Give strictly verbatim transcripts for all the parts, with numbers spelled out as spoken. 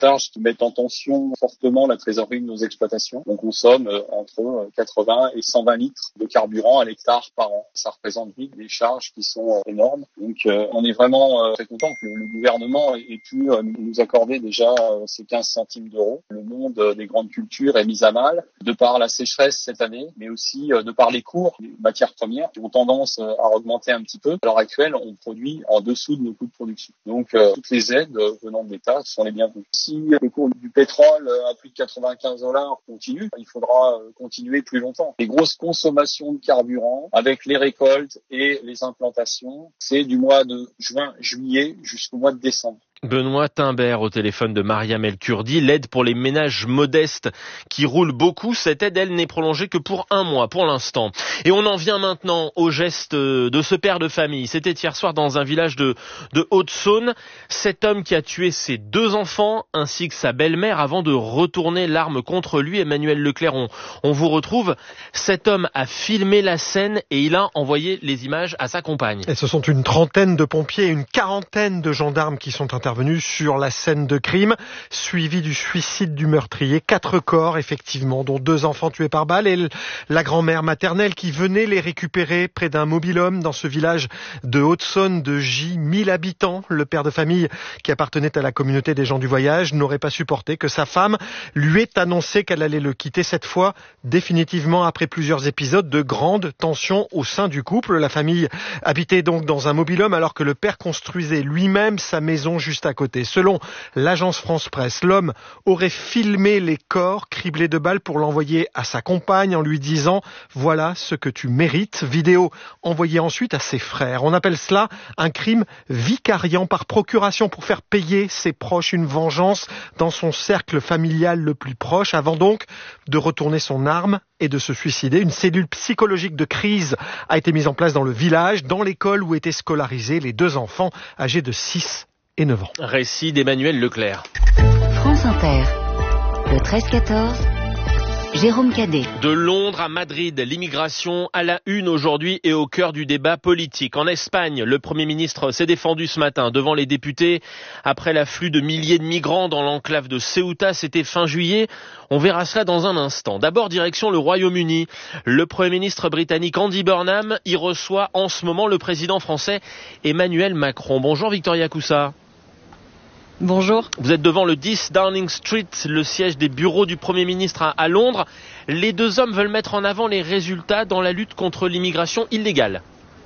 charges qui mettent en tension fortement la trésorerie de nos exploitations. On consomme entre quatre-vingts et cent vingt litres de carburant à l'hectare par an. Ça représente vite des charges qui sont énormes. Donc euh, on est vraiment euh, très content que le, le gouvernement ait pu euh, nous accorder déjà euh, ces quinze centimes d'euros. Le monde euh, des grandes cultures est mis à mal de par la sécheresse cette année, mais aussi euh, de par les cours des matières premières qui ont tendance euh, à augmenter un petit peu. À l'heure actuelle, on produit en dessous de nos coûts de production. Donc euh, toutes les aides euh, venant de l'État sont les bienvenues. Si le cours du pétrole euh, à plus de quatre-vingt-quinze dollars continue, il faudra euh, continuer plus longtemps. Les grosses consommations de carburant avec les récoltes et les implantations, c'est du mois de juin, juillet jusqu'au mois de décembre. Benoît Timbert au téléphone de Mariam El Kurdi. L'aide pour les ménages modestes qui roulent beaucoup, cette aide, elle, n'est prolongée que pour un mois pour l'instant. Et on en vient maintenant au geste de ce père de famille. C'était hier soir dans un village de, de Haute-Saône. Cet homme qui a tué ses deux enfants ainsi que sa belle-mère avant de retourner l'arme contre lui. Emmanuel Leclerc, on, on vous retrouve. Cet homme a filmé la scène et il a envoyé les images à sa compagne. Et ce sont une trentaine de pompiers et une quarantaine de gendarmes qui sont intervenus intervenu sur la scène de crime, suivi du suicide du meurtrier. Quatre corps, effectivement, dont deux enfants tués par balle et la grand-mère maternelle qui venait les récupérer près d'un mobil-home dans ce village de Haute-Saône de J, mille habitants. Le père de famille, qui appartenait à la communauté des gens du voyage, n'aurait pas supporté que sa femme lui ait annoncé qu'elle allait le quitter, cette fois définitivement, après plusieurs épisodes de grande tension au sein du couple. La famille habitait donc dans un mobil-home alors que le père construisait lui-même sa maison juste à côté. Selon l'agence France-Presse, l'homme aurait filmé les corps criblés de balles pour l'envoyer à sa compagne en lui disant « Voilà ce que tu mérites ». Vidéo envoyée ensuite à ses frères. On appelle cela un crime vicariant par procuration pour faire payer ses proches une vengeance dans son cercle familial le plus proche avant donc de retourner son arme et de se suicider. Une cellule psychologique de crise a été mise en place dans le village, dans l'école où étaient scolarisés les deux enfants âgés de six et neuf ans. Récit d'Emmanuel Leclerc. France Inter, le treize quatorze, Jérôme Cadet. De Londres à Madrid, l'immigration à la une aujourd'hui et au cœur du débat politique. En Espagne, le Premier ministre s'est défendu ce matin devant les députés après l'afflux de milliers de migrants dans l'enclave de Ceuta. C'était fin juillet. On verra cela dans un instant. D'abord, direction le Royaume-Uni. Le Premier ministre britannique Andy Burnham y reçoit en ce moment le président français Emmanuel Macron. Bonjour Victoria Coussa. Bonjour. Vous êtes devant le dix Downing Street, le siège des bureaux du Premier ministre à, à Londres. Les deux hommes veulent mettre en avant les résultats dans la lutte contre l'immigration illégale.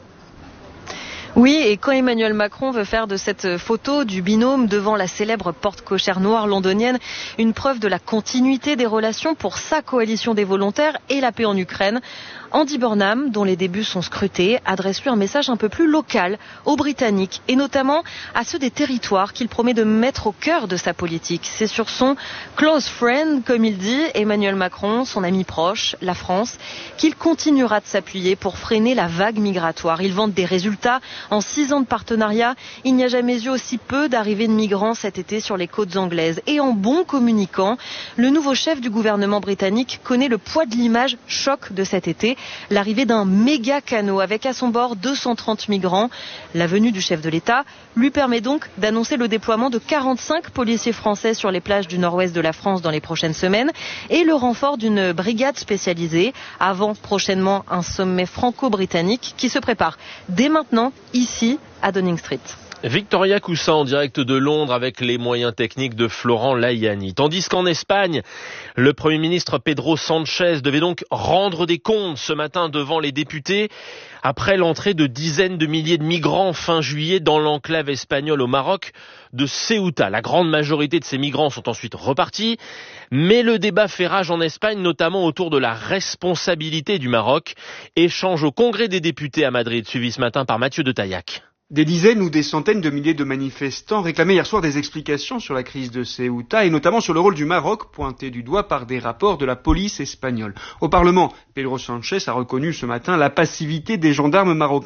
Oui, et quand Emmanuel Macron veut faire de cette photo du binôme devant la célèbre porte cochère noire londonienne une preuve de la continuité des relations pour sa coalition des volontaires et la paix en Ukraine, Andy Burnham, dont les débuts sont scrutés, adresse lui un message un peu plus local aux Britanniques et notamment à ceux des territoires qu'il promet de mettre au cœur de sa politique. C'est sur son close friend, comme il dit, Emmanuel Macron, son ami proche, la France, qu'il continuera de s'appuyer pour freiner la vague migratoire. Il vante des résultats. En six ans de partenariat, il n'y a jamais eu aussi peu d'arrivées de migrants cet été sur les côtes anglaises. Et en bon communicant, le nouveau chef du gouvernement britannique connaît le poids de l'image choc de cet été. L'arrivée d'un méga canot avec à son bord deux cent trente migrants. La venue du chef de l'État lui permet donc d'annoncer le déploiement de quarante-cinq policiers français sur les plages du nord-ouest de la France dans les prochaines semaines et le renfort d'une brigade spécialisée avant prochainement un sommet franco-britannique qui se prépare dès maintenant ici à Downing Street. Victoria Coussa en direct de Londres avec les moyens techniques de Florent Layani. Tandis qu'en Espagne, le Premier ministre Pedro Sánchez devait donc rendre des comptes ce matin devant les députés après l'entrée de dizaines de milliers de migrants fin juillet dans l'enclave espagnole au Maroc de Ceuta. La grande majorité de ces migrants sont ensuite repartis, mais le débat fait rage en Espagne, notamment autour de la responsabilité du Maroc. Échange au Congrès des députés à Madrid, suivi ce matin par Mathieu de Taillac. Des dizaines ou des centaines de milliers de manifestants réclamaient hier soir des explications sur la crise de Ceuta et notamment sur le rôle du Maroc pointé du doigt par des rapports de la police espagnole. Au Parlement, Pedro Sánchez a reconnu ce matin la passivité des gendarmes marocains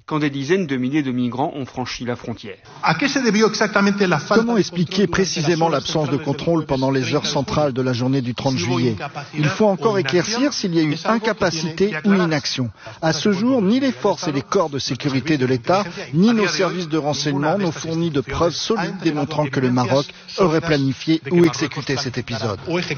quand des dizaines de milliers de migrants ont franchi la frontière. Comment expliquer précisément l'absence de contrôle pendant les heures centrales de la journée du trente juillet? Il faut encore éclaircir s'il y a eu incapacité ou inaction. À ce jour, ni les forces et les corps de sécurité de l'État, ni nos services de renseignement n'ont fourni de preuves solides démontrant que le Maroc aurait planifié ou exécuté cet épisode.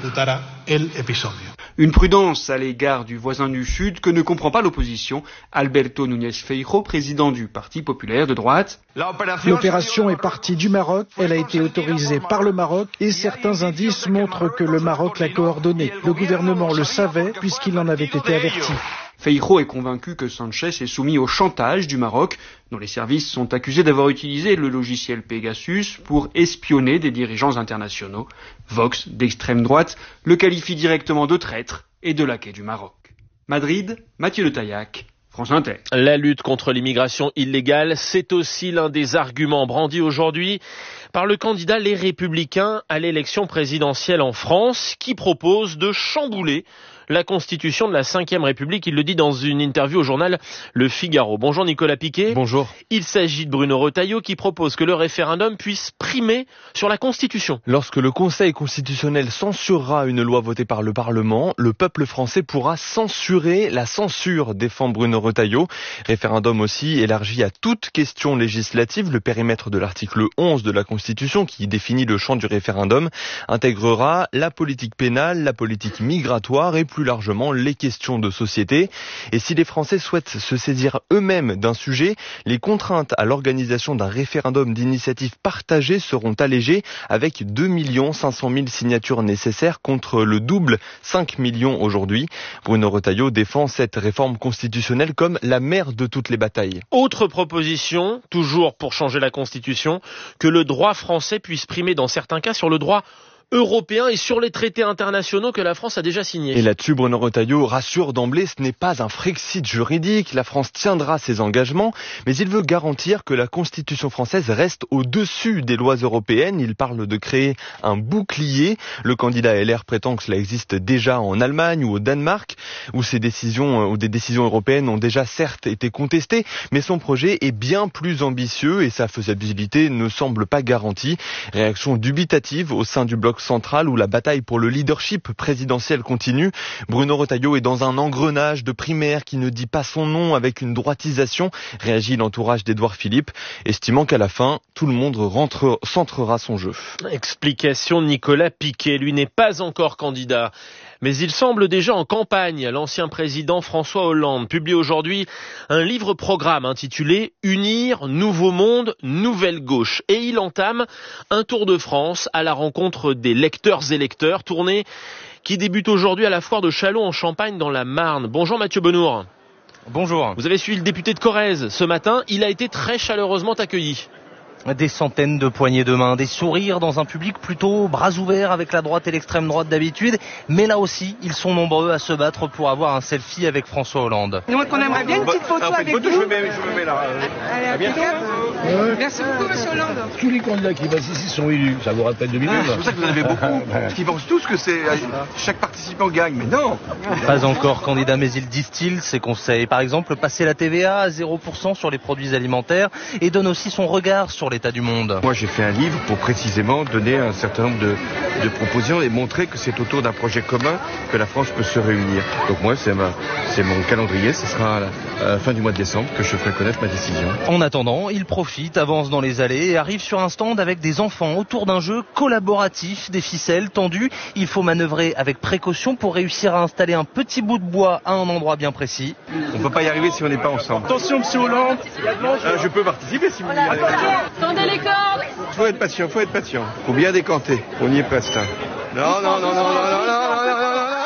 Une prudence à l'égard du voisin du Sud que ne comprend pas l'opposition. Alberto Núñez Feijóo, président du Parti populaire de droite. L'opération est partie du Maroc, elle a été autorisée par le Maroc et certains indices montrent que le Maroc l'a coordonnée. Le gouvernement le savait puisqu'il en avait été averti. Feijóo est convaincu que Sanchez est soumis au chantage du Maroc, dont les services sont accusés d'avoir utilisé le logiciel Pegasus pour espionner des dirigeants internationaux. Vox, d'extrême droite, le qualifie directement de traître et de laquais du Maroc. Madrid, Mathieu Le Taillac, France Inter. La lutte contre l'immigration illégale, c'est aussi l'un des arguments brandis aujourd'hui par le candidat Les Républicains à l'élection présidentielle en France, qui propose de chambouler la constitution de la cinquième République. Il le dit dans une interview au journal Le Figaro. Bonjour Nicolas Piquet. Bonjour. Il s'agit de Bruno Retailleau qui propose que le référendum puisse primer sur la Constitution. Lorsque le Conseil constitutionnel censurera une loi votée par le Parlement, le peuple français pourra censurer la censure, défend Bruno Retailleau. Référendum aussi élargi à toute question législative. Le périmètre de l'article onze de la Constitution, qui définit le champ du référendum, intégrera la politique pénale, la politique migratoire et plus largement les questions de société. Et si les Français souhaitent se saisir eux-mêmes d'un sujet, les contraintes à l'organisation d'un référendum d'initiative partagée seront allégées avec deux millions cinq cent mille signatures nécessaires contre le double, cinq millions aujourd'hui. Bruno Retailleau défend cette réforme constitutionnelle comme la mère de toutes les batailles. Autre proposition, toujours pour changer la Constitution, que le droit français puisse primer dans certains cas sur le droit européen et sur les traités internationaux que la France a déjà signés. Et là-dessus, Bruno Retailleau rassure d'emblée, ce n'est pas un Frexit juridique, la France tiendra ses engagements, mais il veut garantir que la Constitution française reste au-dessus des lois européennes. Il parle de créer un bouclier. Le candidat L R prétend que cela existe déjà en Allemagne ou au Danemark, où ces décisions, où des décisions européennes ont déjà certes été contestées, mais son projet est bien plus ambitieux et sa faisabilité ne semble pas garantie. Réaction dubitative au sein du bloc centrale où la bataille pour le leadership présidentiel continue. Bruno Retailleau est dans un engrenage de primaire qui ne dit pas son nom avec une droitisation, réagit l'entourage d'Édouard Philippe, estimant qu'à la fin, tout le monde rentre, centrera son jeu. Explication de Nicolas Piquet, lui n'est pas encore candidat. Mais il semble déjà en campagne. L'ancien président François Hollande publie aujourd'hui un livre-programme intitulé « Unir, Nouveau Monde, Nouvelle Gauche ». Et il entame un tour de France à la rencontre des lecteurs et lecteurs, tournée qui débute aujourd'hui à la foire de Châlons en Champagne dans la Marne. Bonjour Mathieu Benour. Bonjour. Vous avez suivi le député de Corrèze ce matin. Il a été très chaleureusement accueilli. Des centaines de poignées de main, des sourires dans un public plutôt bras ouverts avec la droite et l'extrême droite d'habitude. Mais là aussi, ils sont nombreux à se battre pour avoir un selfie avec François Hollande. Nous, on aimerait bien une petite photo avec vous. Je me mets, je me mets là. Allez, à bientôt. Ouais. Merci beaucoup, monsieur Hollande. Tous les candidats qui passent ici sont élus. Ça vous rappelle deux minutes. C'est pour ça que vous en avez beaucoup. Parce qu'ils pensent tous que c'est chaque participant gagne. Mais non. Pas encore candidat, mais il distille ses conseils. Par exemple, passer la T V A à zéro pour cent sur les produits alimentaires et donne aussi son regard sur l'état du monde. Moi, j'ai fait un livre pour précisément donner un certain nombre de, de propositions et montrer que c'est autour d'un projet commun que la France peut se réunir. Donc moi, c'est, ma, c'est mon calendrier. Ce sera à la, à la fin du mois de décembre que je ferai connaître ma décision. En attendant, il profite, avance dans les allées et arrive sur un stand avec des enfants autour d'un jeu collaboratif, des ficelles tendues. Il faut manœuvrer avec précaution pour réussir à installer un petit bout de bois à un endroit bien précis. On ne peut pas y arriver si on n'est pas ensemble. Attention, monsieur Hollande. Euh, je peux participer si vous voulez. Tendez les cordes. Faut être patient, faut être patient. Faut bien décanter. On y est presque. Non, non, non, non, non, non, non, non, non, non, non.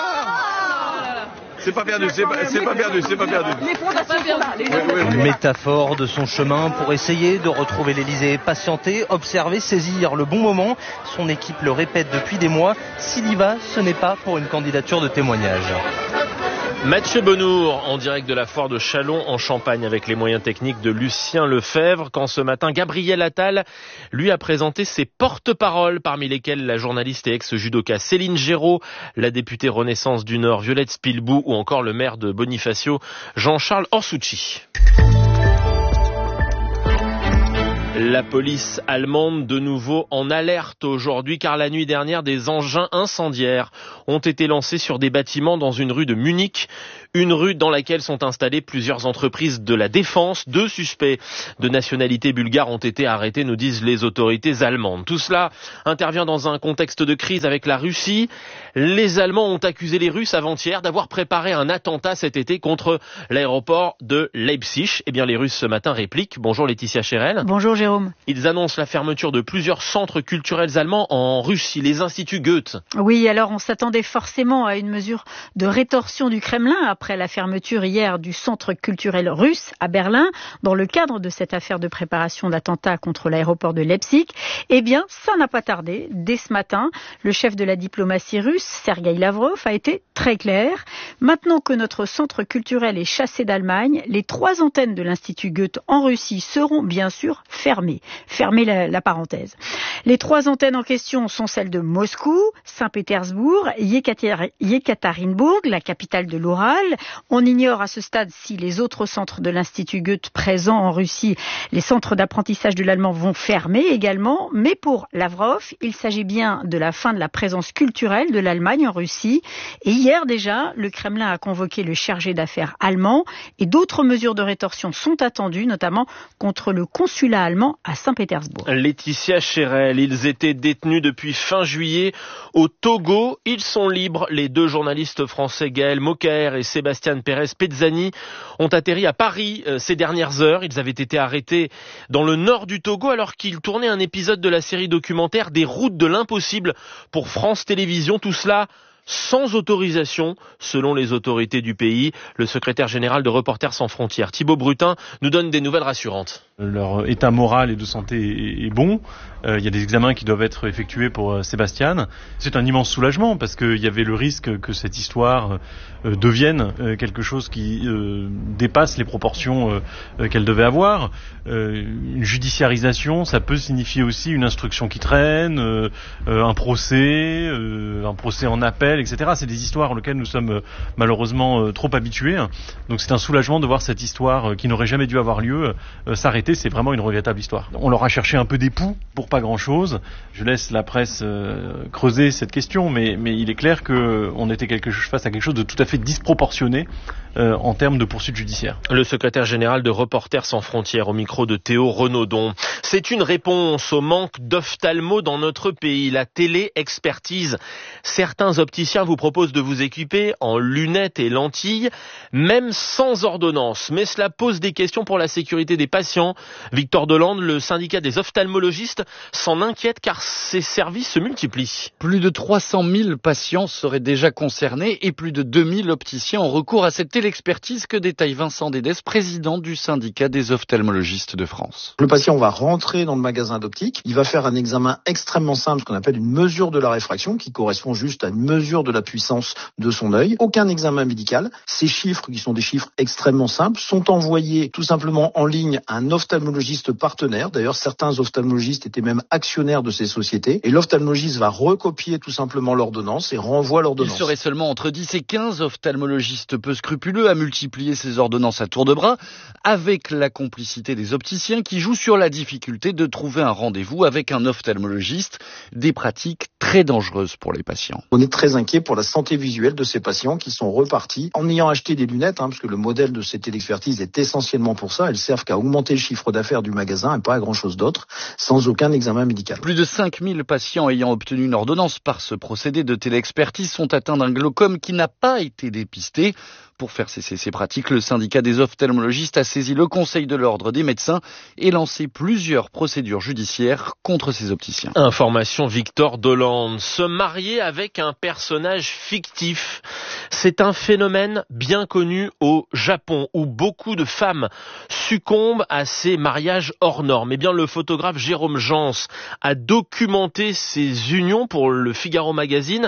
C'est pas perdu, c'est pas, c'est pas perdu, c'est pas perdu. Les fondations sont là. Les oui, oui, oui. Métaphore de son chemin pour essayer de retrouver l'Élysée, patienter, observer, saisir le bon moment. Son équipe le répète depuis des mois. S'il y va, ce n'est pas pour une candidature de témoignage. Mathieu Benour, en direct de la foire de Châlons en Champagne avec les moyens techniques de Lucien Lefebvre, quand ce matin Gabriel Attal lui a présenté ses porte-paroles, parmi lesquels la journaliste et ex-judoka Céline Géraud, la députée Renaissance du Nord Violette Spilbou ou encore le maire de Bonifacio Jean-Charles Orsucci. La police allemande de nouveau en alerte aujourd'hui car la nuit dernière des engins incendiaires ont été lancés sur des bâtiments dans une rue de Munich, une rue dans laquelle sont installées plusieurs entreprises de la défense. Deux suspects de nationalité bulgare ont été arrêtés, nous disent les autorités allemandes. Tout cela intervient dans un contexte de crise avec la Russie. Les Allemands ont accusé les Russes avant-hier d'avoir préparé un attentat cet été contre l'aéroport de Leipzig. Eh bien, les Russes ce matin répliquent. Bonjour Laetitia Chérel. Bonjour Jérôme. Ils annoncent la fermeture de plusieurs centres culturels allemands en Russie, les instituts Goethe. Oui, alors on s'attendait forcément à une mesure de rétorsion du Kremlin après la fermeture hier du centre culturel russe à Berlin, dans le cadre de cette affaire de préparation d'attentat contre l'aéroport de Leipzig. Eh bien, ça n'a pas tardé. Dès ce matin, le chef de la diplomatie russe, Sergueï Lavrov, a été très clair. Maintenant que notre centre culturel est chassé d'Allemagne, les trois antennes de l'Institut Goethe en Russie seront bien sûr fermées. Fermez la, la parenthèse. Les trois antennes en question sont celles de Moscou, Saint-Pétersbourg, Yekaterinbourg, la capitale de l'Oural. On ignore à ce stade si les autres centres de l'Institut Goethe présents en Russie, les centres d'apprentissage de l'allemand, vont fermer également. Mais pour Lavrov, il s'agit bien de la fin de la présence culturelle de l'Allemagne en Russie. Et hier déjà, le Kremlin a convoqué le chargé d'affaires allemand et d'autres mesures de rétorsion sont attendues, notamment contre le consulat allemand à Saint-Pétersbourg. Laetitia Chérel, ils étaient détenus depuis fin juillet au Togo. Ils sont libres. Les deux journalistes français Gaël Mokaer et Sébastien Pérez-Pezzani ont atterri à Paris euh, ces dernières heures. Ils avaient été arrêtés dans le nord du Togo alors qu'ils tournaient un épisode de la série documentaire Des routes de l'impossible pour France Télévisions. Tout cela sans autorisation, selon les autorités du pays. Le secrétaire général de Reporters sans frontières, Thibaut Brutin, nous donne des nouvelles rassurantes. Leur état moral et de santé est bon. Euh, il y a des examens qui doivent être effectués pour euh, Sébastien. C'est un immense soulagement parce qu'il y avait le risque que cette histoire euh, devienne euh, quelque chose qui euh, dépasse les proportions euh, qu'elle devait avoir. Euh, une judiciarisation, ça peut signifier aussi une instruction qui traîne, euh, euh, un procès, euh, un procès en appel, et cetera. C'est des histoires auxquelles nous sommes euh, malheureusement euh, trop habitués. Donc c'est un soulagement de voir cette histoire euh, qui n'aurait jamais dû avoir lieu euh, s'arrêter. C'est vraiment une regrettable histoire. On leur a cherché un peu d'époux pour pas grand-chose. Je laisse la presse euh, creuser cette question, mais, mais il est clair qu'on était quelque chose, face à quelque chose de tout à fait disproportionné euh, en termes de poursuites judiciaires. Le secrétaire général de Reporters sans frontières au micro de Théo Renaudon. C'est une réponse au manque d'ophtalmo dans notre pays, la télé-expertise. Certains opticiens vous proposent de vous équiper en lunettes et lentilles, même sans ordonnance. Mais cela pose des questions pour la sécurité des patients. Victor Delande, le syndicat des ophtalmologistes, s'en inquiète car ces services se multiplient. Plus de trois cent mille patients seraient déjà concernés et plus de deux mille opticiens ont recours à cette télé-expertise que détaille Vincent Dédès, président du syndicat des ophtalmologistes de France. Le patient va rentrer dans le magasin d'optique, il va faire un examen extrêmement simple, ce qu'on appelle une mesure de la réfraction, qui correspond juste à une mesure de la puissance de son œil. Aucun examen médical. Ces chiffres, qui sont des chiffres extrêmement simples, sont envoyés tout simplement en ligne à un ophtalmologiste partenaire. D'ailleurs, certains ophtalmologistes étaient même actionnaires de ces sociétés. Et l'ophtalmologiste va recopier tout simplement l'ordonnance et renvoie l'ordonnance. Il serait seulement entre dix et quinze ophtalmologistes peu scrupuleux à multiplier ces ordonnances à tour de bras, avec la complicité des opticiens qui jouent sur la difficulté de trouver un rendez-vous avec un ophtalmologiste. Des pratiques très dangereuses pour les patients. On est très inquiet pour la santé visuelle de ces patients qui sont repartis en ayant acheté des lunettes, hein, parce que le modèle de cette télé-expertise est essentiellement pour ça. Elles servent qu'à augmenter le chiffre d'affaires du magasin et pas à grand chose d'autre, sans aucun examen médical. Plus de cinq mille patients ayant obtenu une ordonnance par ce procédé de télé-expertise sont atteints d'un glaucome qui n'a pas été dépisté. Pour faire cesser ces pratiques, le syndicat des ophtalmologistes a saisi le Conseil de l'ordre des médecins et lancé plusieurs procédures judiciaires contre ces opticiens. Information Victor Delande. Se marier avec un personnage fictif, c'est un phénomène bien connu au Japon où beaucoup de femmes succombent à ces mariages hors normes. Eh bien, le photographe Jérôme Jans a documenté ces unions pour le Figaro Magazine.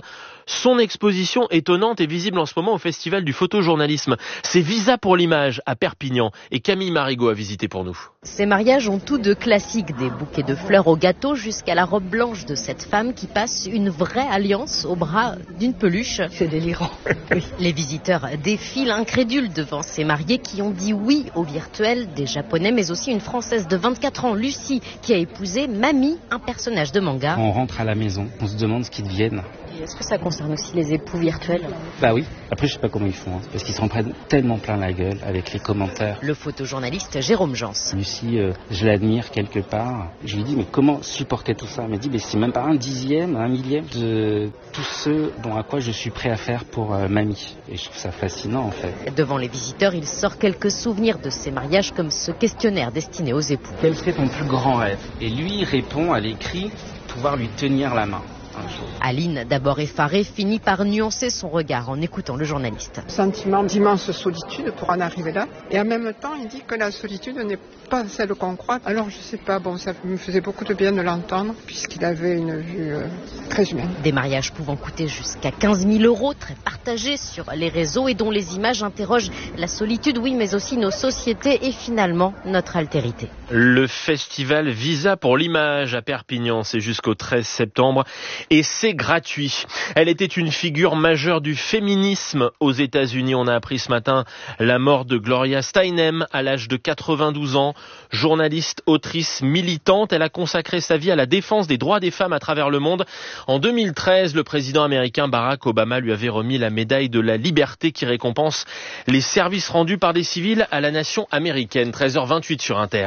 Son exposition étonnante est visible en ce moment au Festival du photojournalisme. C'est Visa pour l'image à Perpignan et Camille Marigot a visité pour nous. Ces mariages ont tout de classique, des bouquets de fleurs au gâteau jusqu'à la robe blanche de cette femme qui passe une vraie alliance au bras d'une peluche. C'est délirant. Oui. Les visiteurs défilent incrédules devant ces mariés qui ont dit oui au virtuel, des Japonais mais aussi une Française de vingt-quatre ans, Lucie, qui a épousé Mamie, un personnage de manga. On rentre à la maison, on se demande ce qu'ils deviennent. Et est-ce que ça concerne aussi les époux virtuels ? Bah oui, après je sais pas comment ils font, hein, parce qu'ils s'en prennent tellement plein la gueule avec les commentaires. Le photojournaliste Jérôme Jans. Lucie, euh, je l'admire quelque part. Je lui dis mais comment supporter tout ça ? Elle m'a dit mais c'est même pas un dixième, un millième de tout ce dont à quoi je suis prêt à faire pour euh, Mamie. Et je trouve ça fascinant en fait. Devant les visiteurs, il sort quelques souvenirs de ces mariages comme ce questionnaire destiné aux époux. Quel serait ton plus grand rêve ? Et lui répond à l'écrit, pouvoir lui tenir la main. Aline, d'abord effarée, finit par nuancer son regard en écoutant le journaliste. Sentiment d'immense solitude pour en arriver là. Et en même temps, il dit que la solitude n'est pas celle qu'on croit. Alors je sais pas, bon, ça me faisait beaucoup de bien de l'entendre, puisqu'il avait une vue euh, très humaine. Des mariages pouvant coûter jusqu'à quinze mille euros, très partagés sur les réseaux et dont les images interrogent la solitude, oui, mais aussi nos sociétés et finalement notre altérité. Le festival Visa pour l'image à Perpignan, c'est jusqu'au treize septembre. Et c'est gratuit. Elle était une figure majeure du féminisme aux États-Unis. On a appris ce matin la mort de Gloria Steinem à l'âge de quatre-vingt-douze ans. Journaliste, autrice, militante, elle a consacré sa vie à la défense des droits des femmes à travers le monde. En deux mille treize, le président américain Barack Obama lui avait remis la médaille de la liberté qui récompense les services rendus par des civils à la nation américaine. treize heures vingt-huit sur Inter.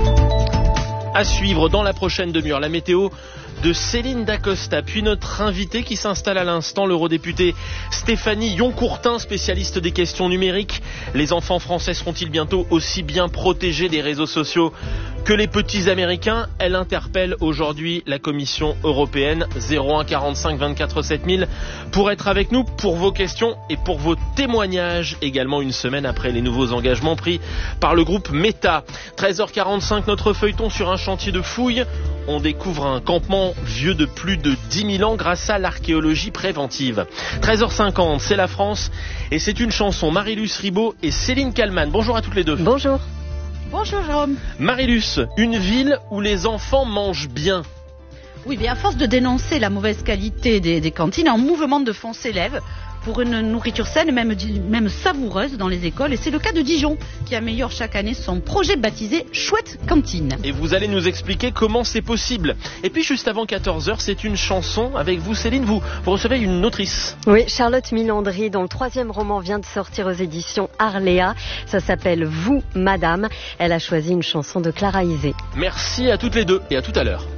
À suivre dans la prochaine demi-heure, la météo de Céline Dacosta, puis notre invité qui s'installe à l'instant, l'eurodéputée Stéphanie Yoncourtin, spécialiste des questions numériques. Les enfants français seront-ils bientôt aussi bien protégés des réseaux sociaux que les petits américains? Elle interpelle aujourd'hui la Commission européenne. Zéro un quarante-cinq vingt-quatre sept mille pour être avec nous, pour vos questions et pour vos témoignages. Également une semaine après les nouveaux engagements pris par le groupe Meta. treize heures quarante-cinq, notre feuilleton sur un chantier de fouilles. On découvre un campement vieux de plus de dix mille ans grâce à l'archéologie préventive. treize heures cinquante, c'est la France et c'est une chanson. Marie-Luce Ribaud et Céline Kallmann. Bonjour à toutes les deux. Bonjour. Bonjour Jérôme. Marie-Luce, une ville où les enfants mangent bien. Oui, mais à force de dénoncer la mauvaise qualité des, des cantines, un mouvement de fond s'élève pour une nourriture saine, même, même savoureuse dans les écoles. Et c'est le cas de Dijon, qui améliore chaque année son projet baptisé Chouette Cantine. Et vous allez nous expliquer comment c'est possible. Et puis juste avant quatorze heures, c'est une chanson avec vous Céline, vous, vous recevez une autrice. Oui, Charlotte Milandry, dont le troisième roman vient de sortir aux éditions Arléa. Ça s'appelle Vous, Madame. Elle a choisi une chanson de Clara Isé. Merci à toutes les deux et à tout à l'heure.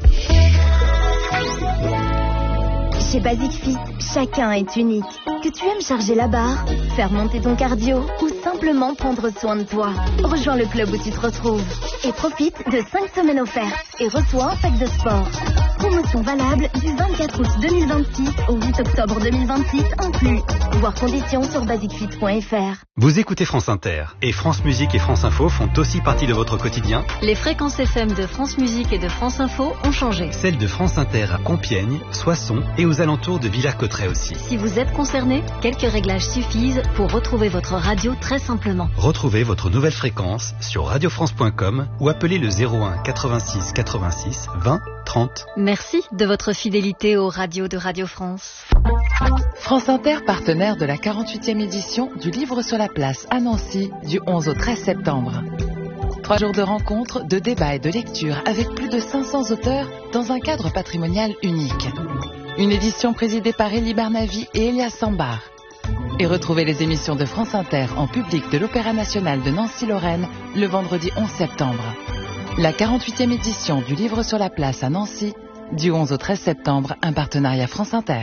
Chez Basic Fit, chacun est unique. Que tu aimes charger la barre, faire monter ton cardio ou simplement prendre soin de toi, rejoins le club où tu te retrouves et profite de cinq semaines offertes et reçois un sac de sport. Promotion valable du vingt-quatre août deux mille vingt-six au huit octobre deux mille vingt-six inclus. Voir conditions sur basic fit point f r. Vous écoutez France Inter et France Musique et France Info font aussi partie de votre quotidien. Les fréquences F M de France Musique et de France Info ont changé. Celles de France Inter à Compiègne, Soissons et aux alentours de Villers-Cotterêts aussi. Si vous êtes concerné, quelques réglages suffisent pour retrouver votre radio très simplement. Retrouvez votre nouvelle fréquence sur radio france point com ou appelez le zéro un quatre-vingt-six quatre-vingt-six vingt trente. Merci de votre fidélité aux radios de Radio France. France Inter, partenaire de la quarante-huitième édition du Livre sur la place à Nancy du onze au treize septembre. Trois jours de rencontres, de débats et de lecture avec plus de cinq cents auteurs dans un cadre patrimonial unique. Une édition présidée par Elie Barnavi et Elias Sambar. Et retrouvez les émissions de France Inter en public de l'Opéra National de Nancy-Lorraine le vendredi onze septembre. La quarante-huitième édition du Livre sur la place à Nancy, du onze au treize septembre, un partenariat France Inter.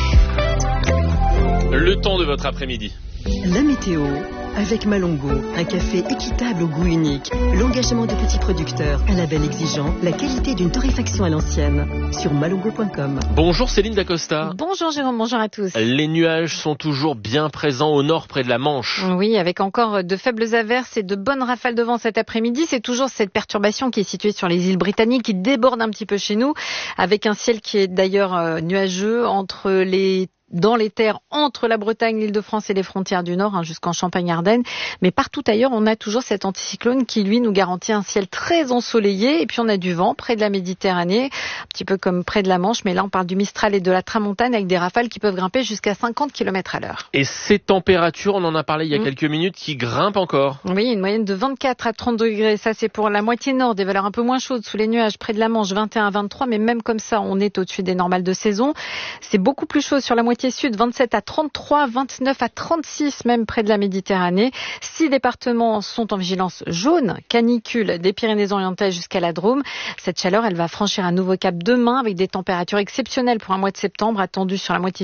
Le temps de votre après-midi. La météo avec Malongo, un café équitable au goût unique, l'engagement de petits producteurs, un label exigeant, la qualité d'une torréfaction à l'ancienne. Sur malongo point com. Bonjour Céline Dacosta. Bonjour Jérôme, bonjour à tous. Les nuages sont toujours bien présents au nord près de la Manche. Oui, avec encore de faibles averses et de bonnes rafales de vent cet après-midi. C'est toujours cette perturbation qui est située sur les îles Britanniques qui déborde un petit peu chez nous, avec un ciel qui est d'ailleurs nuageux entre les dans les terres entre la Bretagne, l'Île-de-France et les frontières du Nord, hein, jusqu'en Champagne-Ardenne. Mais partout ailleurs, on a toujours cet anticyclone qui, lui, nous garantit un ciel très ensoleillé. Et puis, on a du vent près de la Méditerranée, un petit peu comme près de la Manche. Mais là, on parle du Mistral et de la Tramontane avec des rafales qui peuvent grimper jusqu'à cinquante kilomètres à l'heure. Et ces températures, on en a parlé il y a mmh. quelques minutes, qui grimpent encore. Oui, une moyenne de vingt-quatre à trente degrés. Ça, c'est pour la moitié nord, des valeurs un peu moins chaudes sous les nuages près de la Manche, vingt et un à vingt-trois. Mais même comme ça, on est au-dessus des normales de saison. C'est beaucoup plus chaud sur la moitié sud, vingt-sept à trente-trois, vingt-neuf à trente-six, même près de la Méditerranée. Six départements sont en vigilance jaune, canicule des Pyrénées-Orientales jusqu'à la Drôme. Cette chaleur, elle va franchir un nouveau cap demain avec des températures exceptionnelles pour un mois de septembre attendues sur la moitié